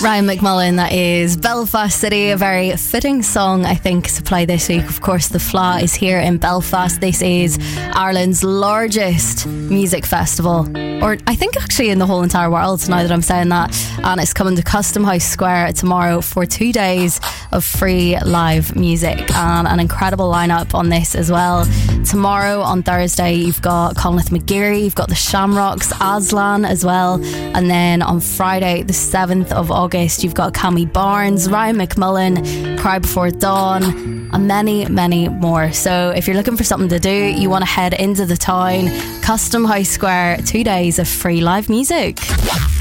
Ryan McMullen, that is Belfast City, a very fitting song, I think, to play this week. Of course, The Fleadh is here in Belfast. This is Ireland's largest music festival, or I think actually in the whole entire world, now that I'm saying that. And it's coming to Custom House Square tomorrow for 2 days of free live music and an incredible lineup on this as well. Tomorrow on Thursday, you've got Conleth McGeary, you've got the Shamrocks, Aslan as well. And then on Friday, the 7th of August, you've got Cammy Barnes, Ryan McMullen, Cry Before Dawn, and many, many more. So if you're looking for something to do, you want to head into the town. Custom House Square, 2 days of free live music.